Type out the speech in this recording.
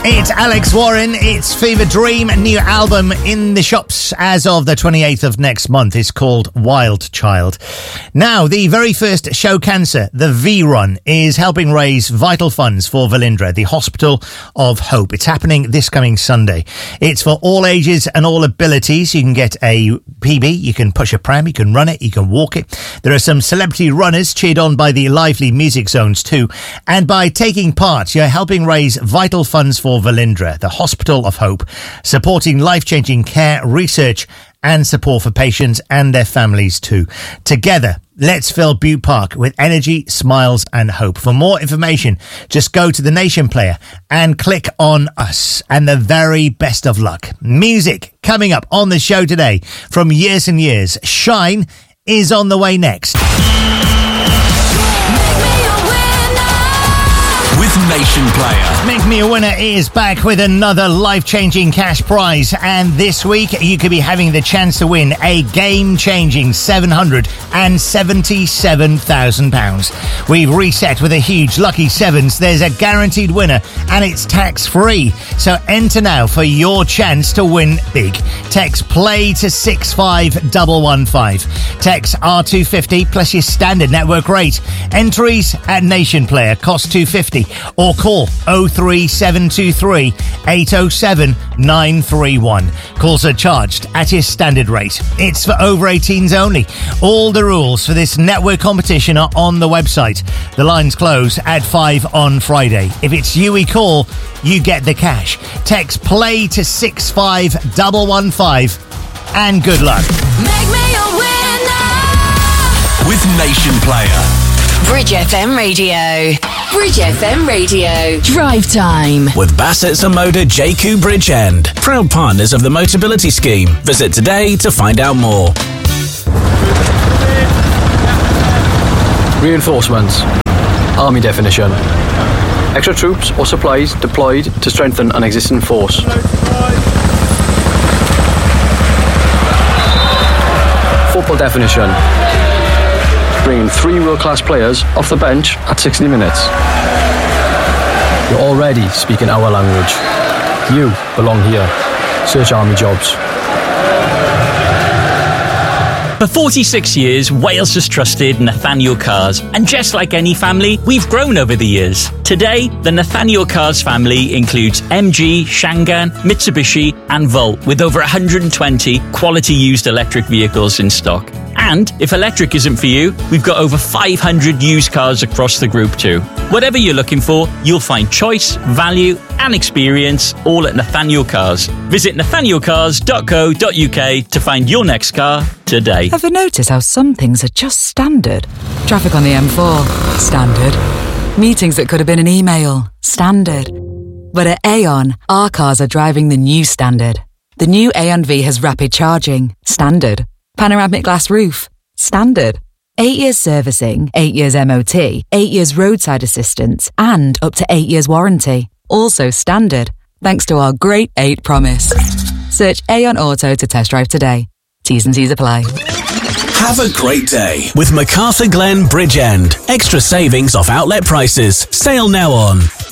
It's Alex Warren. It's Fever Dream. New album in the shops as of the 28th of next month. It's called Wild Child. Now, the very first Show Cancer, the V-Run, is helping raise vital funds for Velindre, the Hospital of Hope. It's happening this coming Sunday. It's for all ages and all abilities. You can get a PB, you can push a pram, you can run it, you can walk it. There are some celebrity runners cheered on by the lively music zones too. And by taking part, you're helping raise vital funds for Velindre, the Hospital of Hope, supporting life-changing care, research and support for patients and their families too. Together, let's fill Butte Park with energy, smiles and hope. For more information, just go to the Nation Player and click on us. And the very best of luck. Music coming up on the show today from Years and Years. Shine is on the way next. With Nation Player. Make Me a Winner is back with another life-changing cash prize, and this week you could be having the chance to win a game-changing £777,000. We've reset with a huge Lucky Sevens. There's a guaranteed winner and it's tax-free. So enter now for your chance to win big. Text PLAY to 65115. Text R250 plus your standard network rate. Entries at Nation Player cost $2.50. Or call 03723 807 931. Calls are charged at his standard rate. It's for over 18s only. All the rules for this network competition are on the website. The lines close at 5 on Friday. If it's you we call, you get the cash. Text PLAY to 65115 and good luck. Make me a winner with Nation Player. Bridge FM Radio. Bridge FM Radio. Drive time. With Bassett's and Motor JQ Bridgend. Proud partners of the Motability Scheme. Visit today to find out more. Reinforcements. Army definition. Extra troops or supplies deployed to strengthen an existing force. Football definition. Bringing 3 world-class players off the bench at 60 minutes. You're already speaking our language. You belong here. Search Army Jobs. For 46 years, Wales has trusted Nathaniel Cars, and just like any family, we've grown over the years. Today, the Nathaniel Cars family includes MG, Shangan, Mitsubishi and Volt, with over 120 quality used electric vehicles in stock. And if electric isn't for you, we've got over 500 used cars across the group too. Whatever you're looking for, you'll find choice, value and experience all at Nathaniel Cars. Visit nathanielcars.co.uk to find your next car today. Ever notice how some things are just standard? Traffic on the M4, standard. Meetings that could have been an email, standard. But at Aon, our cars are driving the new standard. The new Aon V has rapid charging, standard. Panoramic glass roof, standard. 8 years servicing, 8 years MOT, 8 years roadside assistance, and up to 8 years warranty. Also standard, thanks to our Great 8 promise. Search Aon Auto to test drive today. T's and C's apply. Have a great day with MacArthur Glen Bridgend. Extra savings off outlet prices. Sale now on